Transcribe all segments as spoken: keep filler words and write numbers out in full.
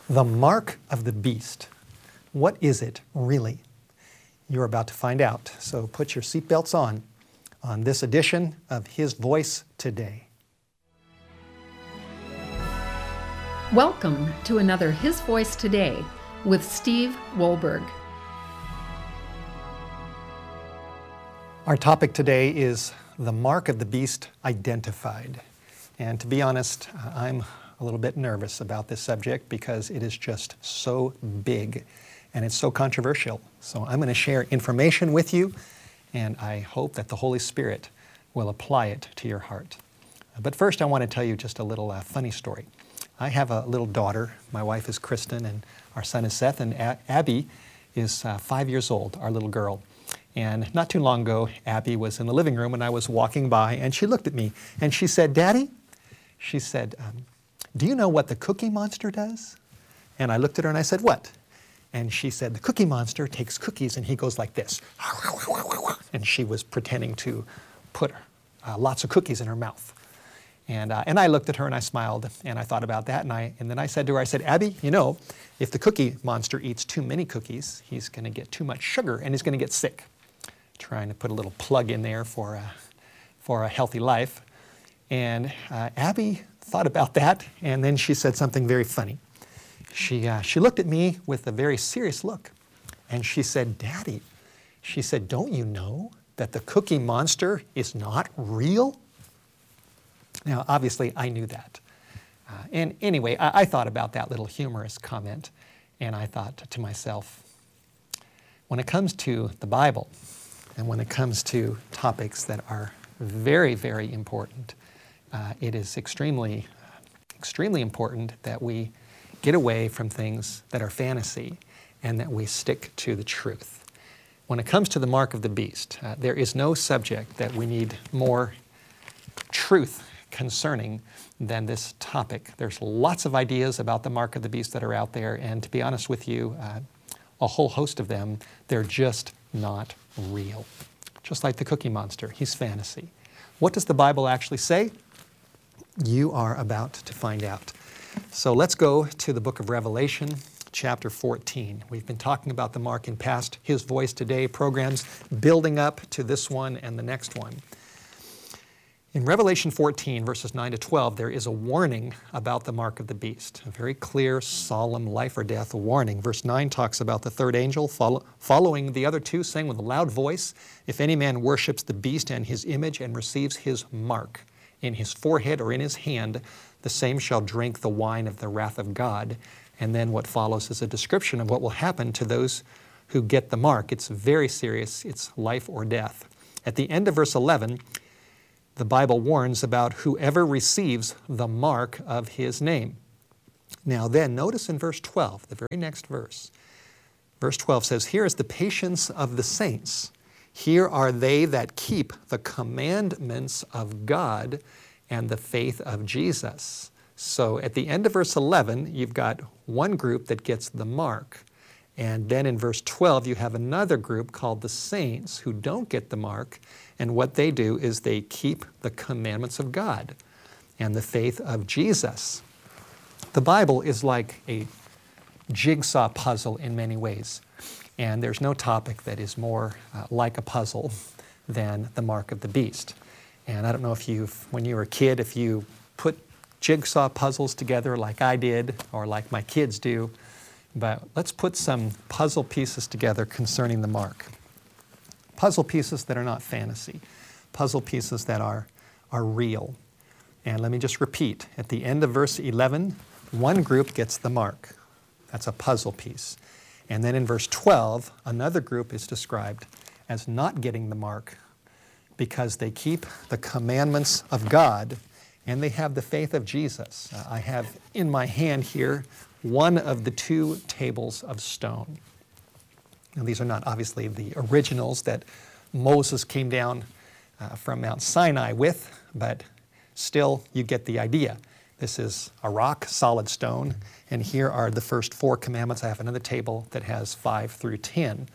The mark of the beast. What is it really? You're about to find out, so put your seatbelts on on this edition of His Voice Today. Welcome to another His Voice Today with Steve Wohlberg. Our topic today is the mark of the beast identified. And to be honest, I'm a little bit nervous about this subject because it is just so big and it's so controversial. So I'm going to share information with you, and I hope that the Holy Spirit will apply it to your heart. But first, I want to tell you just a little uh, funny story. I have a little daughter. My wife is Kristen, and our son is Seth, and a- Abby is uh, five years old, our little girl. And not too long ago, Abby was in the living room, and I was walking by, and she looked at me, and she said, "Daddy," she said, um, "do you know what the Cookie Monster does?" And I looked at her and I said, "What?" And she said, "The Cookie Monster takes cookies and he goes like this." And she was pretending to put uh, lots of cookies in her mouth. And, uh, and I looked at her and I smiled and I thought about that. And, I, and then I said to her, I said, "Abby, you know, if the Cookie Monster eats too many cookies, he's going to get too much sugar and he's going to get sick." Trying to put a little plug in there for a, for a healthy life. And uh, Abby thought about that, and then she said something very funny. She, uh, she looked at me with a very serious look, and she said, "Daddy," she said, "don't you know that the Cookie Monster is not real?" Now, obviously, I knew that. Uh, and anyway, I, I thought about that little humorous comment, and I thought to myself, when it comes to the Bible, and when it comes to topics that are very, very important, Uh, it is extremely, extremely important that we get away from things that are fantasy and that we stick to the truth. When it comes to the mark of the beast, uh, there is no subject that we need more truth concerning than this topic. There's lots of ideas about the mark of the beast that are out there, and to be honest with you, uh, a whole host of them, they're just not real. Just like the Cookie Monster, he's fantasy. What does the Bible actually say? You are about to find out. So let's go to the book of Revelation, chapter fourteen. We've been talking about the mark in past His Voice Today programs, building up to this one and the next one. In Revelation fourteen, verses nine to twelve, there is a warning about the mark of the beast. A very clear, solemn, life or death warning. Verse nine talks about the third angel follow, following the other two, saying with a loud voice, "If any man worships the beast and his image and receives his mark in his forehead or in his hand, the same shall drink the wine of the wrath of God." And then what follows is a description of what will happen to those who get the mark. It's very serious. It's life or death. At the end of verse eleven, the Bible warns about whoever receives the mark of his name. Now then, notice in verse twelve, the very next verse. Verse twelve says, "Here is the patience of the saints. Here are they that keep the commandments of God and the faith of Jesus." So at the end of verse eleven, you've got one group that gets the mark. And then in verse twelve, you have another group called the saints who don't get the mark. And what they do is they keep the commandments of God and the faith of Jesus. The Bible is like a jigsaw puzzle in many ways. And there's no topic that is more uh, like a puzzle than the mark of the beast. And I don't know if you've, when you were a kid, if you put jigsaw puzzles together like I did or like my kids do, but let's put some puzzle pieces together concerning the mark. Puzzle pieces that are not fantasy. Puzzle pieces that are, are real. And let me just repeat. At the end of verse eleven, one group gets the mark. That's a puzzle piece. And then in verse twelve, another group is described as not getting the mark because they keep the commandments of God and they have the faith of Jesus. Uh, I have in my hand here one of the two tables of stone. Now, these are not obviously the originals that Moses came down uh, from Mount Sinai with, but still you get the idea. This is a rock, solid stone, and here are the first four commandments. I have another table that has five through ten.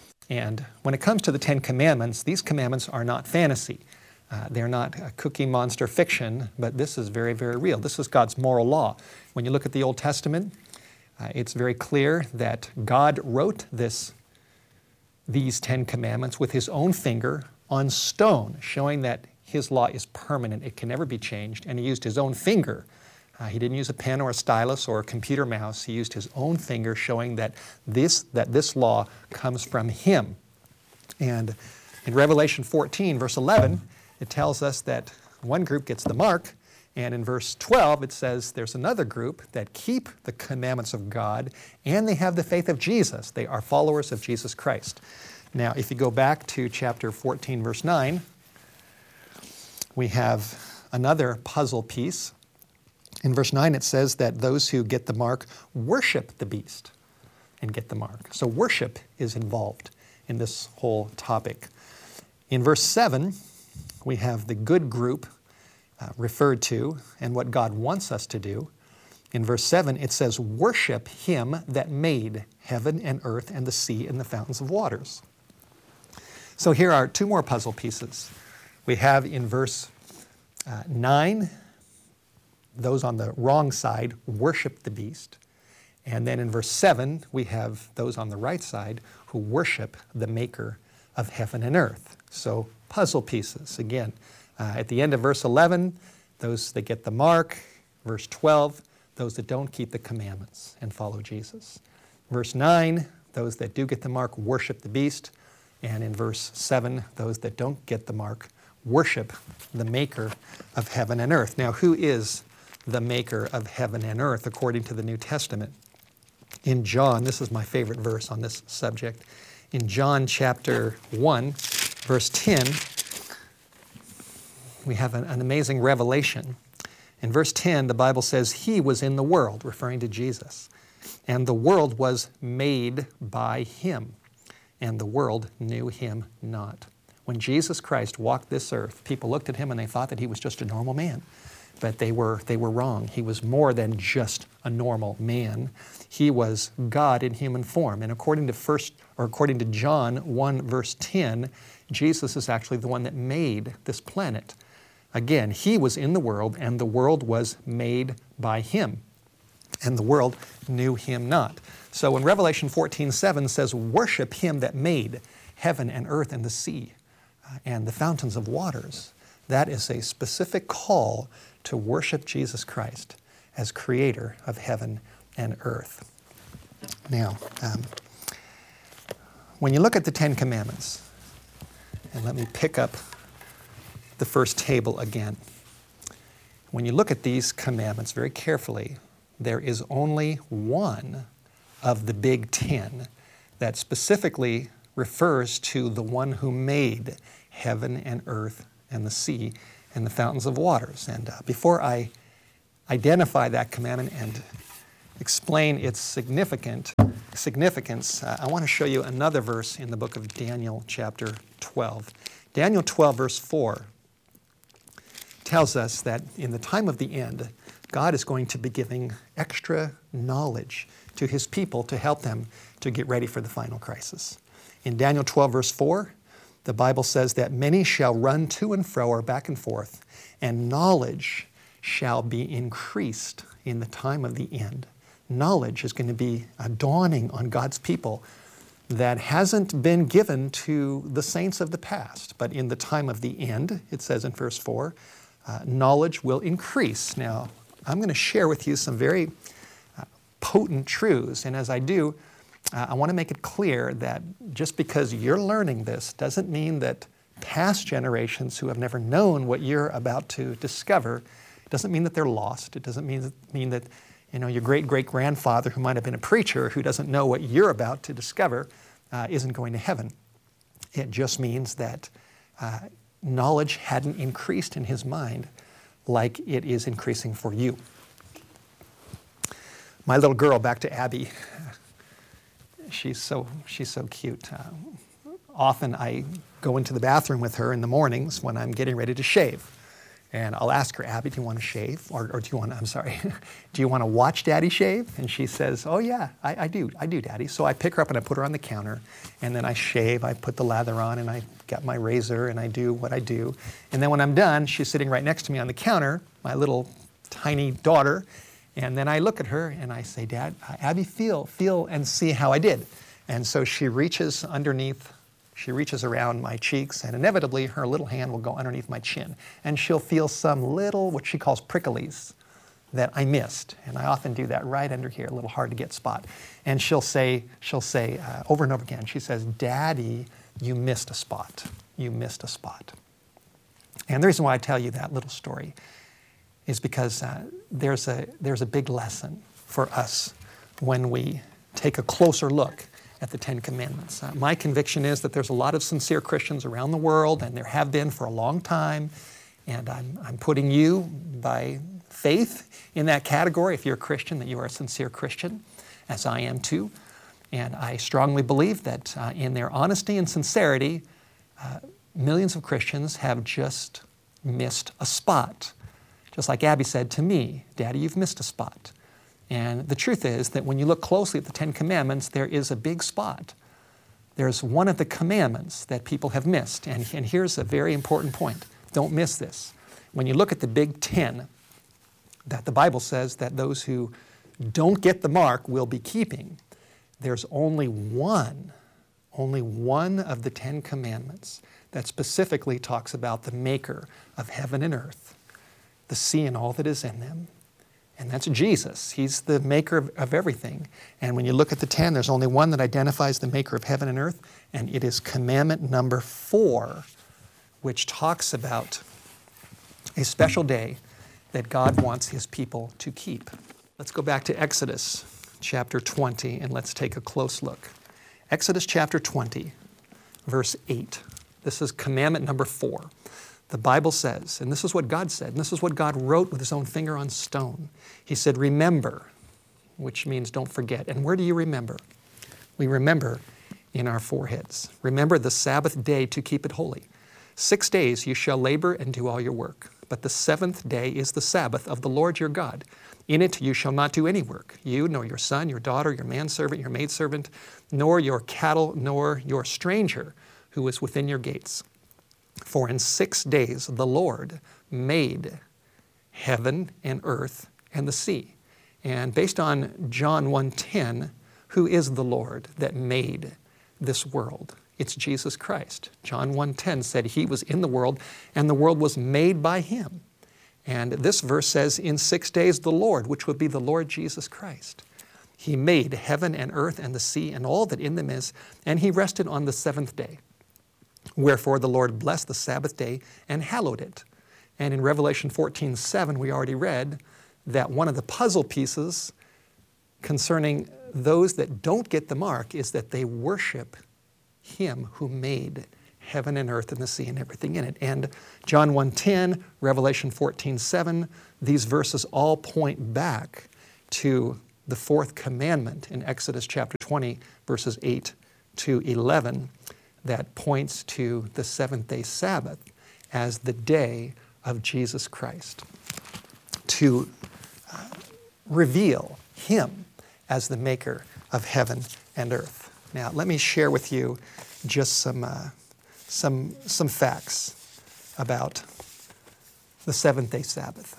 And when it comes to the Ten Commandments, these commandments are not fantasy. Uh, they're not a Cookie Monster fiction, but this is very, very real. This is God's moral law. When you look at the Old Testament, Uh, it's very clear that God wrote this, these Ten Commandments with his own finger on stone, showing that his law is permanent. It can never be changed. And he used his own finger. Uh, he didn't use a pen or a stylus or a computer mouse. He used his own finger, showing that this, that this law comes from him. And in Revelation fourteen, verse eleven, it tells us that one group gets the mark, and in verse twelve it says there's another group that keep the commandments of God, and they have the faith of Jesus. They are followers of Jesus Christ. Now, if you go back to chapter fourteen, verse nine, we have another puzzle piece. In verse nine it says that those who get the mark worship the beast and get the mark. So worship is involved in this whole topic. In verse seven, we have the good group uh, referred to and what God wants us to do. In verse seven, it says, worship him that made heaven and earth and the sea and the fountains of waters. So here are two more puzzle pieces. We have in verse uh, nine, those on the wrong side worship the beast. And then in verse seven, we have those on the right side who worship the maker of heaven and earth. So puzzle pieces. Again, uh, at the end of verse eleven, those that get the mark. Verse twelve, those that don't keep the commandments and follow Jesus. Verse nine, those that do get the mark worship the beast. And in verse seven, those that don't get the mark worship the maker of heaven and earth. Now, who is the maker of heaven and earth according to the New Testament? In John, this is my favorite verse on this subject. In John chapter one, verse ten, we have an, an amazing revelation. In verse ten, the Bible says, he was in the world, referring to Jesus. And the world was made by him, and the world knew him not. When Jesus Christ walked this earth, people looked at him and they thought that he was just a normal man. But they were, they were wrong. He was more than just a normal man. He was God in human form. And according to first, or according to John one, verse ten, Jesus is actually the one that made this planet. Again, he was in the world, and the world was made by him. And the world knew him not. So when Revelation fourteen seven says, worship him that made heaven and earth and the sea uh, and the fountains of waters, that is a specific call to worship Jesus Christ as creator of heaven and earth. Now, um, when you look at the Ten Commandments, and let me pick up the first table again. When you look at these commandments very carefully, there is only one of the big ten that specifically refers to the one who made heaven and earth and the sea and the fountains of waters. And uh, before I identify that commandment and explain its significant significance, uh, I want to show you another verse in the book of Daniel chapter twelve. Daniel twelve verse four tells us that in the time of the end, God is going to be giving extra knowledge to his people to help them to get ready for the final crisis. In Daniel twelve verse four, the Bible says that many shall run to and fro or back and forth, and knowledge shall be increased in the time of the end. Knowledge is going to be a dawning on God's people that hasn't been given to the saints of the past. But in the time of the end, it says in verse four, uh, knowledge will increase. Now, I'm going to share with you some very uh, potent truths, and as I do, Uh, I want to make it clear that just because you're learning this doesn't mean that past generations who have never known what you're about to discover, doesn't mean that they're lost. It doesn't mean, mean that you know, your great-great-grandfather who might have been a preacher who doesn't know what you're about to discover uh, isn't going to heaven. It just means that uh, knowledge hadn't increased in his mind like it is increasing for you. My little girl, back to Abby, She's so, she's so cute. Uh, often I go into the bathroom with her in the mornings when I'm getting ready to shave. And I'll ask her, Abby, do you want to shave? Or, or do you want to, I'm sorry, do you want to watch Daddy shave? And she says, oh yeah, I, I do, I do, Daddy. So I pick her up and I put her on the counter, and then I shave, I put the lather on, and I got my razor, and I do what I do. And then when I'm done, she's sitting right next to me on the counter, my little tiny daughter, And then I look at her and I say, Dad, uh, Abby, feel, feel and see how I did. And so she reaches underneath, she reaches around my cheeks, and inevitably her little hand will go underneath my chin. And she'll feel some little, what she calls pricklies, that I missed. And I often do that right under here, a little hard to get spot. And she'll say, she'll say uh, over and over again, she says, Daddy, you missed a spot. You missed a spot. And the reason why I tell you that little story is because uh, there's a, there's a big lesson for us when we take a closer look at the Ten Commandments. Uh, my conviction is that there's a lot of sincere Christians around the world, and there have been for a long time. And I'm, I'm putting you by faith in that category, if you're a Christian, that you are a sincere Christian, as I am too. And I strongly believe that uh, in their honesty and sincerity, uh, millions of Christians have just missed a spot. Just like Abby said to me, Daddy, you've missed a spot. And the truth is that when you look closely at the Ten Commandments, there is a big spot. There's one of the commandments that people have missed. And, and here's a very important point. Don't miss this. When you look at the Big Ten, that the Bible says that those who don't get the mark will be keeping, there's only one, only one of the Ten Commandments that specifically talks about the maker of heaven and earth, the sea and all that is in them. And that's Jesus. He's the maker of, of everything. And when you look at the ten, there's only one that identifies the maker of heaven and earth, and it is commandment number four, which talks about a special day that God wants His people to keep. Let's go back to Exodus chapter twenty, and let's take a close look. Exodus chapter twenty, verse eight. This is commandment number four. The Bible says, and this is what God said, and this is what God wrote with His own finger on stone. He said, remember, which means don't forget. And where do you remember? We remember in our foreheads. Remember the Sabbath day to keep it holy. Six days you shall labor and do all your work. But the seventh day is the Sabbath of the Lord your God. In it you shall not do any work, you, nor your son, your daughter, your manservant, your maidservant, nor your cattle, nor your stranger who is within your gates. For in six days the Lord made heaven and earth and the sea. And based on John one ten, who is the Lord that made this world? It's Jesus Christ. John one ten said He was in the world, and the world was made by Him. And this verse says, in six days the Lord, which would be the Lord Jesus Christ. He made heaven and earth and the sea and all that in them is, and He rested on the seventh day. Wherefore the Lord blessed the Sabbath day and hallowed it. And in Revelation fourteen seven, we already read that one of the puzzle pieces concerning those that don't get the mark is that they worship Him who made heaven and earth and the sea and everything in it. And John one ten, Revelation fourteen seven, these verses all point back to the fourth commandment in Exodus chapter twenty, verses eight to eleven, that points to the seventh day Sabbath as the day of Jesus Christ, to uh, reveal Him as the maker of heaven and earth. Now, let me share with you just some, uh, some, some facts about the seventh day Sabbath.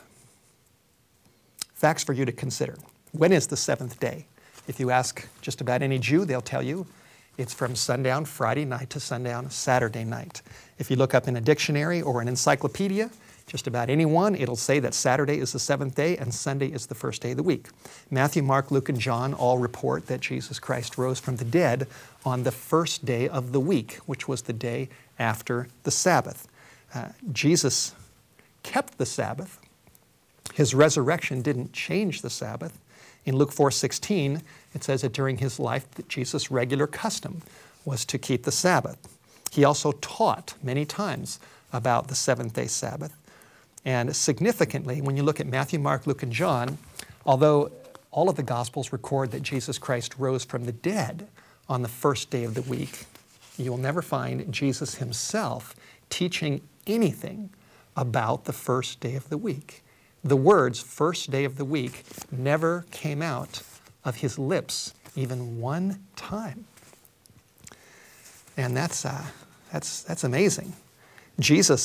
Facts for you to consider. When is the seventh day? If you ask just about any Jew, they'll tell you it's from sundown Friday night to sundown Saturday night. If you look up in a dictionary or an encyclopedia, just about anyone, it'll say that Saturday is the seventh day and Sunday is the first day of the week. Matthew, Mark, Luke, and John all report that Jesus Christ rose from the dead on the first day of the week, which was the day after the Sabbath. Uh, Jesus kept the Sabbath. His resurrection didn't change the Sabbath. In Luke four sixteen, it says that during His life that Jesus' regular custom was to keep the Sabbath. He also taught many times about the seventh day Sabbath. And significantly, when you look at Matthew, Mark, Luke, and John, although all of the Gospels record that Jesus Christ rose from the dead on the first day of the week, you will never find Jesus Himself teaching anything about the first day of the week. The words first day of the week never came out of His lips even one time. And that's, uh, that's, that's amazing. Jesus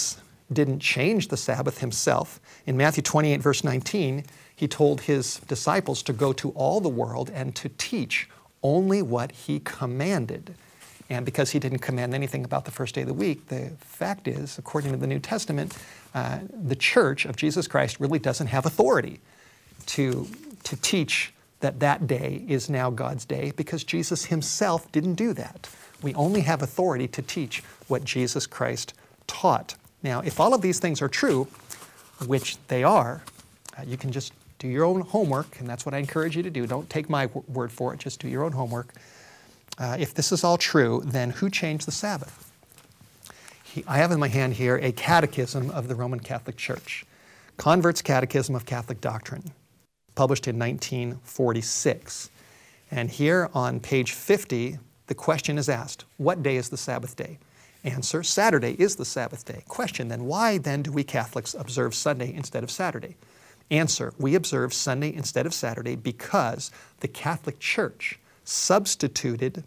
didn't change the Sabbath himself. In Matthew twenty-eight, verse nineteen, he told his disciples to go to all the world and to teach only what he commanded. And because he didn't command anything about the first day of the week, the fact is, according to the New Testament, uh, the church of Jesus Christ really doesn't have authority to, to teach that that day is now God's day, because Jesus himself didn't do that. We only have authority to teach what Jesus Christ taught. Now, if all of these things are true, which they are, uh, you can just do your own homework, and that's what I encourage you to do. Don't take my w- word for it, just do your own homework. Uh, if this is all true, then who changed the Sabbath? He, I have in my hand here a catechism of the Roman Catholic Church, Convert's Catechism of Catholic Doctrine, published in nineteen forty-six. And here on page fifty, the question is asked, what day is the Sabbath day? Answer, Saturday is the Sabbath day. Question then, why then do we Catholics observe Sunday instead of Saturday? Answer, we observe Sunday instead of Saturday because the Catholic Church substituted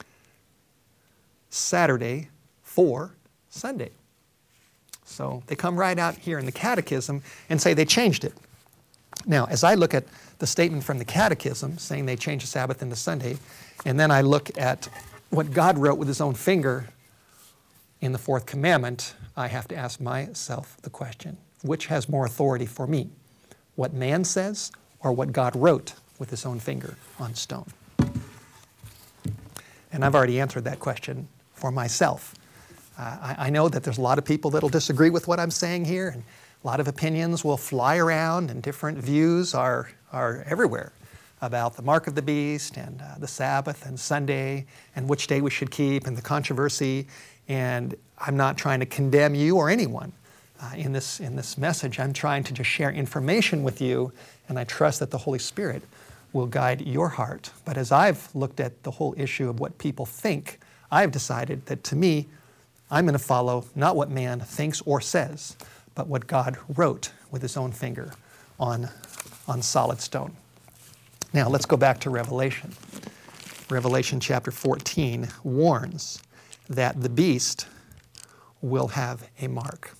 Saturday for Sunday. So they come right out here in the catechism and say they changed it. Now, as I look at the statement from the catechism saying they changed the Sabbath into Sunday, and then I look at what God wrote with his own finger in the fourth commandment, I have to ask myself the question, which has more authority for me? What man says or what God wrote with his own finger on stone? And I've already answered that question for myself. Uh, I, I know that there's a lot of people that will disagree with what I'm saying here, and a lot of opinions will fly around, and different views are, are everywhere about the mark of the beast and uh, the Sabbath and Sunday and which day we should keep and the controversy. And I'm not trying to condemn you or anyone uh, in this, in this message. I'm trying to just share information with you, and I trust that the Holy Spirit will guide your heart. But as I've looked at the whole issue of what people think, I've decided that to me, I'm going to follow not what man thinks or says, but what God wrote with his own finger on, on solid stone. Now let's go back to Revelation. Revelation chapter fourteen warns that the beast will have a mark.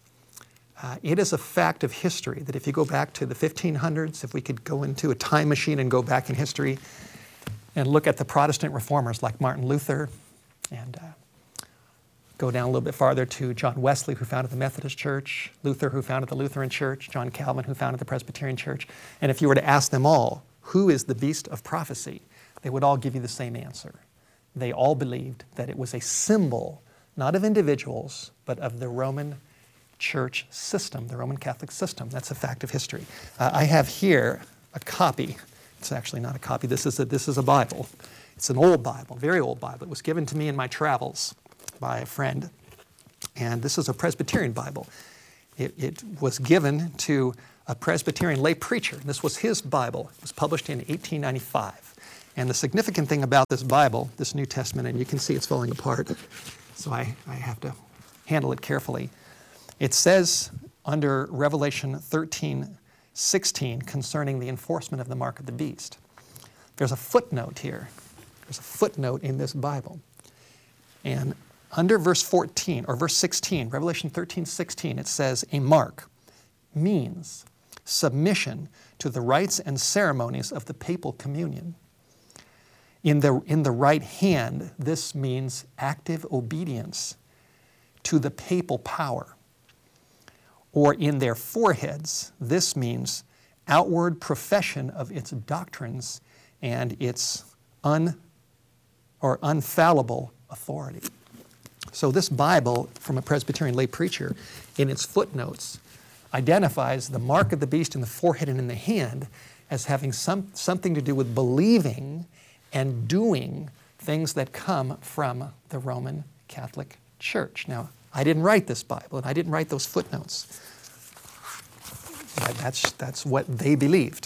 Uh, it is a fact of history that if you go back to the fifteen hundreds, if we could go into a time machine and go back in history and look at the Protestant reformers like Martin Luther, and uh, go down a little bit farther to John Wesley, who founded the Methodist Church, Luther, who founded the Lutheran Church, John Calvin, who founded the Presbyterian Church. And if you were to ask them all, who is the beast of prophecy? They would all give you the same answer. They all believed that it was a symbol, not of individuals, but of the Roman Church system, the Roman Catholic system. That's a fact of history. Uh, I have here a copy. It's actually not a copy. This is a, this is a Bible. It's an old Bible, very old Bible. It was given to me in my travels by a friend. And this is a Presbyterian Bible. It, it was given to a Presbyterian lay preacher. This was his Bible. It was published in eighteen ninety-five. And the significant thing about this Bible, this New Testament, and you can see it's falling apart, so I, I have to handle it carefully. It says under Revelation thirteen sixteen concerning the enforcement of the mark of the beast. There's a footnote here. There's a footnote in this Bible. And under verse fourteen, or verse sixteen, Revelation thirteen sixteen, it says, a mark means submission to the rites and ceremonies of the papal communion. In the, in the right hand, this means active obedience to the papal power. Or in their foreheads, this means outward profession of its doctrines and its un, or unfallible authority. So this Bible, from a Presbyterian lay preacher, in its footnotes, identifies the mark of the beast in the forehead and in the hand as having some, something to do with believing and doing things that come from the Roman Catholic Church. Now, I didn't write this Bible, and I didn't write those footnotes. But that's, that's what they believed.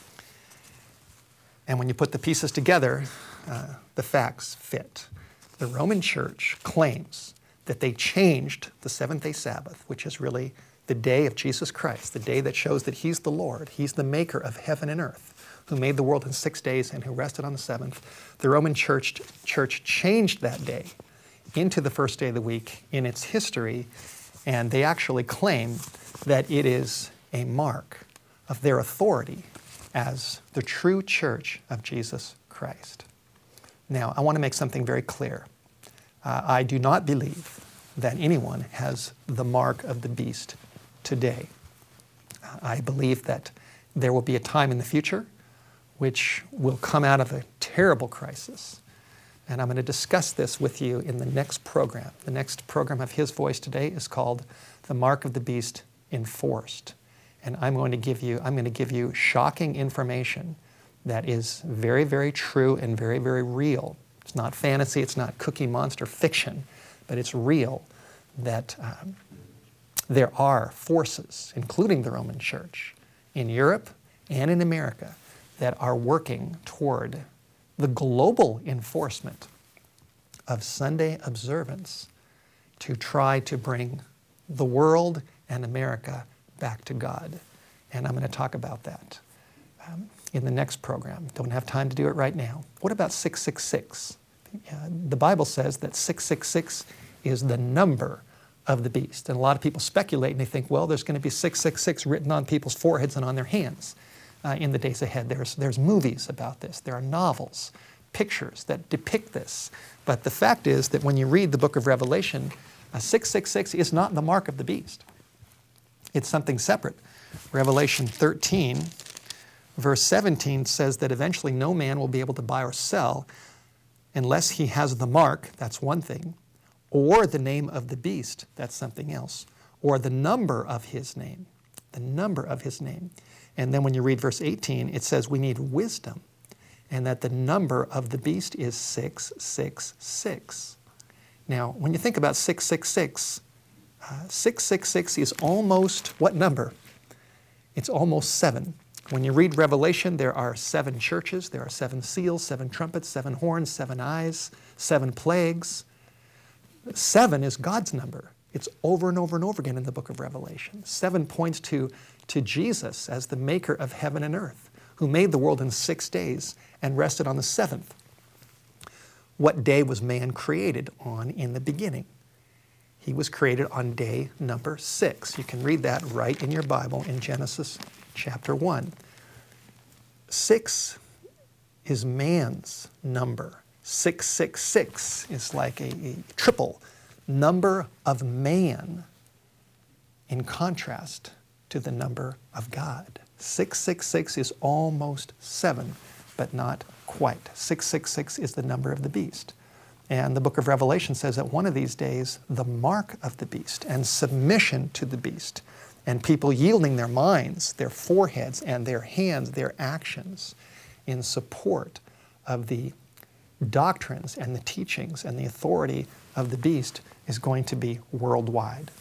And when you put the pieces together, uh, the facts fit. The Roman Church claims that they changed the seventh-day Sabbath, which is really the day of Jesus Christ, the day that shows that He's the Lord. He's the maker of heaven and earth, who made the world in six days and who rested on the seventh. The Roman Church, Church changed that day into the first day of the week in its history, And they actually claim that it is a mark of their authority as the true church of Jesus Christ. Now, I want to make something very clear. Uh, I do not believe that anyone has the mark of the beast today. Uh, I believe that there will be a time in the future which will come out of a terrible crisis. And I'm going to discuss this with you in the next program. The next program of His Voice today is called The Mark of the Beast Enforced. And I'm going to give you, I'm going to give you shocking information that is very, very true and very, very real. It's not fantasy, it's not Cookie Monster fiction, but it's real that um, there are forces, including the Roman Church, in Europe and in America, that are working toward the global enforcement of Sunday observance to try to bring the world and America back to God. And I'm going to talk about that um, in the next program. Don't have time to do it right now. What about six six six? Uh, the Bible says that six six six is the number of the beast. And a lot of people speculate and they think, well, there's going to be six six six written on people's foreheads and on their hands uh, in the days ahead. There's, there's movies about this. There are novels, pictures that depict this. But the fact is that when you read the book of Revelation, uh, six six six is not the mark of the beast. It's something separate. Revelation thirteen, verse seventeen says that eventually no man will be able to buy or sell unless he has the mark, that's one thing, or the name of the beast, that's something else, or the number of his name, the number of his name. And then when you read verse eighteen, it says we need wisdom, and that the number of the beast is six six six. Now, when you think about six six six, uh, six six six is almost what number? It's almost seven. When you read Revelation, there are seven churches, there are seven seals, seven trumpets, seven horns, seven eyes, seven plagues. Seven is God's number. It's over and over and over again in the book of Revelation. Seven points to, to Jesus as the maker of heaven and earth, who made the world in six days and rested on the seventh. What day was man created on in the beginning? He was created on day number six. You can read that right in your Bible in Genesis chapter one. Six is man's number. six six six is like a, a triple number of man in contrast to the number of God. six six six is almost seven, but not quite. six six six is the number of the beast. And the book of Revelation says that one of these days, the mark of the beast and submission to the beast and people yielding their minds, their foreheads, and their hands, their actions in support of the doctrines and the teachings and the authority of the beast is going to be worldwide.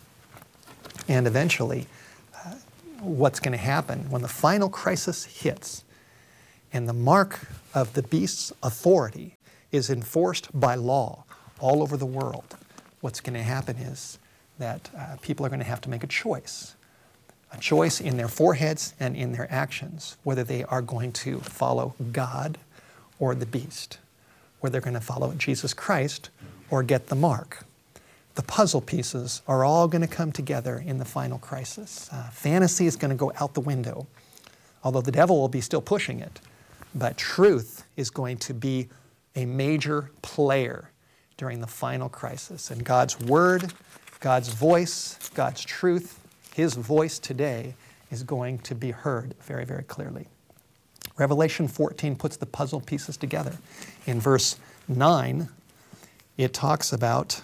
And eventually, uh, what's going to happen when the final crisis hits and the mark of the beast's authority is enforced by law all over the world, what's going to happen is that uh, people are going to have to make a choice. A choice in their foreheads and in their actions, whether they are going to follow God or the beast, whether they're going to follow Jesus Christ or get the mark. The puzzle pieces are all going to come together in the final crisis. Uh, fantasy is going to go out the window, although the devil will be still pushing it. But truth is going to be a major player during the final crisis. And God's word, God's voice, God's truth, His voice today is going to be heard very, very clearly. Revelation fourteen puts the puzzle pieces together. In verse nine, it talks about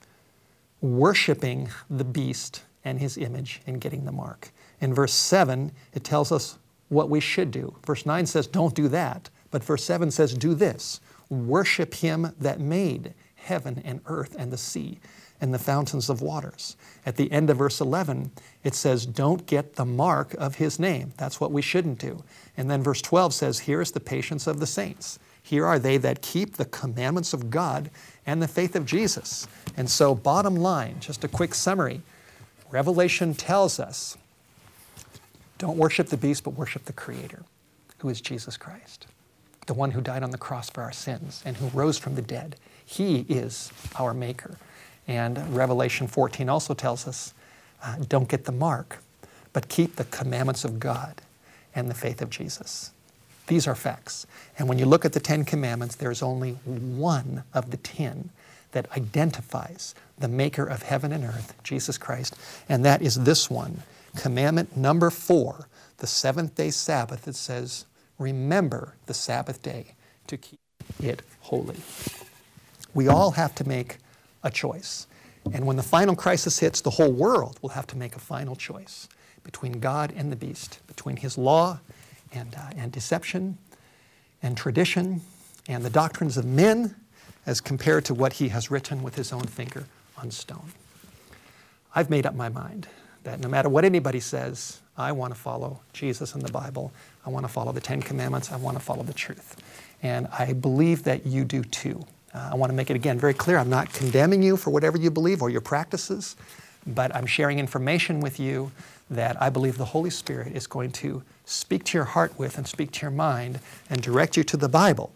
worshiping the beast and his image and getting the mark. In verse seven, it tells us what we should do. Verse nine says, don't do that. But verse seven says, do this. Worship him that made heaven and earth and the sea and the fountains of waters. At the end of verse eleven, it says, don't get the mark of his name. That's what we shouldn't do. And then verse twelve says, here is the patience of the saints. Here are they that keep the commandments of God and the faith of Jesus. And so bottom line, just a quick summary, Revelation tells us, don't worship the beast, but worship the Creator, who is Jesus Christ, the one who died on the cross for our sins and who rose from the dead. He is our Maker. And Revelation fourteen also tells us, uh, don't get the mark, but keep the commandments of God and the faith of Jesus. These are facts. And when you look at the Ten Commandments, there's only one of the ten that identifies the maker of heaven and earth, Jesus Christ, and that is this one, commandment number four, the seventh day Sabbath. It says, remember the Sabbath day to keep it holy. We all have to make a choice. And when the final crisis hits, the whole world will have to make a final choice between God and the beast, between his law and, uh, and deception and tradition and the doctrines of men as compared to what he has written with his own finger on stone. I've made up my mind that no matter what anybody says, I want to follow Jesus and the Bible. I want to follow the Ten Commandments. I want to follow the truth. And I believe that you do too. Uh, I want to make it again very clear. I'm not condemning you for whatever you believe or your practices, but I'm sharing information with you that I believe the Holy Spirit is going to speak to your heart with and speak to your mind and direct you to the Bible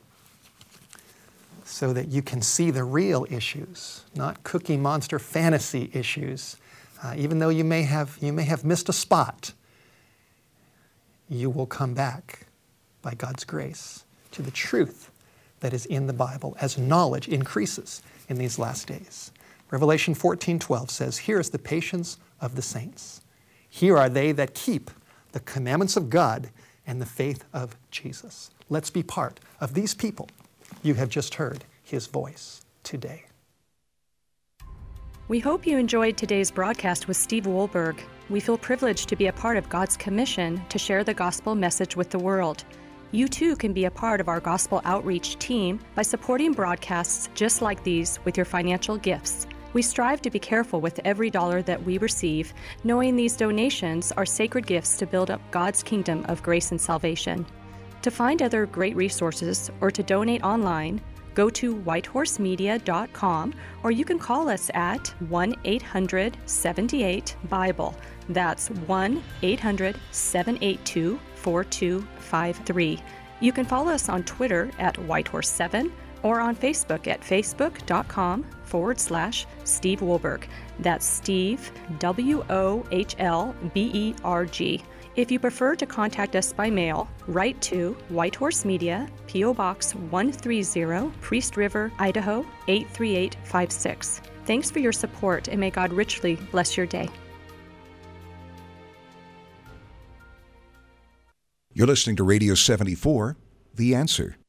so that you can see the real issues, not Cookie Monster fantasy issues. Uh, even though you may have, you may have missed a spot, you will come back by God's grace to the truth that is in the Bible as knowledge increases in these last days. Revelation fourteen twelve says, here is the patience of the saints. Here are they that keep the commandments of God and the faith of Jesus. Let's be part of these people. You have just heard his voice today. We hope you enjoyed today's broadcast with Steve Wohlberg. We feel privileged to be a part of God's commission to share the gospel message with the world. You too can be a part of our gospel outreach team by supporting broadcasts just like these with your financial gifts. We strive to be careful with every dollar that we receive, knowing these donations are sacred gifts to build up God's kingdom of grace and salvation. To find other great resources or to donate online, go to white horse media dot com or you can call us at one eight hundred seven eight Bible. That's one eight hundred seven eight two four two five three. You can follow us on Twitter at white horse seven or on Facebook at facebook.com forward slash Steve Wohlberg. That's Steve, W O H L B E R G. If you prefer to contact us by mail, write to White Horse Media, P O Box one thirty, Priest River, Idaho eight three eight five six. Thanks for your support and may God richly bless your day. You're listening to Radio seventy-four, The Answer.